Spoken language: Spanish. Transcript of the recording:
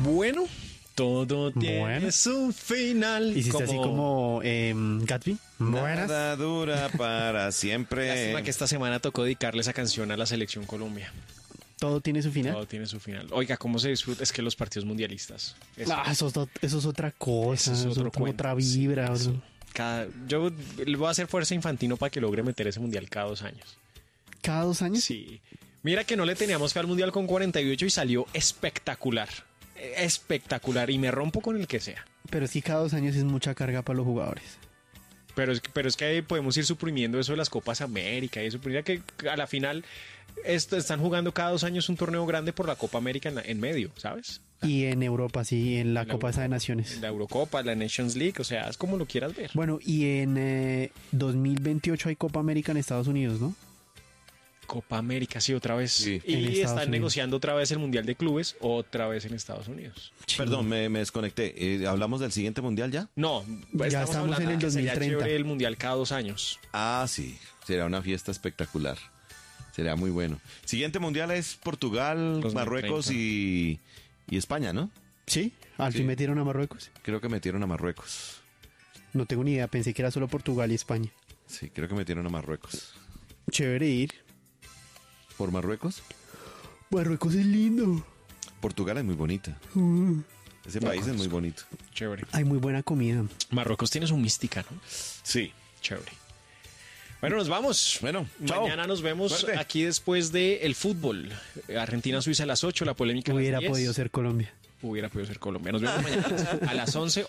Bueno, todo tiene su final. Hiciste así como Gatsby. Buenas. Nada dura para siempre. Lástima que esta semana tocó dedicarle esa canción a la Selección Colombia. Todo tiene su final. Todo tiene su final. Oiga, ¿cómo se disfruta? Es que los partidos mundialistas. Eso es otra cosa. Eso es otro cuento. Otra vibra. Sí, yo le voy a hacer fuerza a Infantino para que logre meter ese mundial cada 2 años. ¿Cada 2 años? Sí. Mira que no le teníamos fe al mundial con 48 y salió espectacular. Espectacular. Y me rompo con el que sea. Pero es que cada 2 años es mucha carga para los jugadores. Pero es que ahí podemos ir suprimiendo eso de las Copas América y eso. Mira que a la final están jugando cada 2 años un torneo grande por la Copa América en medio, ¿sabes? Y en Europa, sí, en la Copa de Naciones. La Eurocopa, la Nations League, o sea, es como lo quieras ver. Bueno, y en 2028 hay Copa América en Estados Unidos, ¿no? Copa América, sí, otra vez. Sí. Y están negociando otra vez el Mundial de Clubes, otra vez en Estados Unidos. Perdón, me desconecté. ¿Hablamos del siguiente mundial ya? No, ya estamos en el que sería 2030. chévere el Mundial cada 2 años. Ah, sí. Será una fiesta espectacular. Será muy bueno. Siguiente mundial es Portugal, 2030. Marruecos y España, ¿no? Sí, al fin metieron a Marruecos. Creo que metieron a Marruecos. No tengo ni idea, pensé que era solo Portugal y España. Sí, creo que metieron a Marruecos. Chévere ir. ¿Por Marruecos? Marruecos es lindo. Portugal es muy bonita. Ese país es muy bonito. Chévere. Hay muy buena comida. Marruecos tiene su mística, ¿no? Sí. Chévere. Bueno, nos vamos. Bueno, chao. Mañana nos vemos Suerte. aquí después del fútbol. Argentina-Suiza a las 8, la polémica a las Hubiera 10. podido ser Colombia. Hubiera podido ser Colombia. Nos vemos mañana a las 11.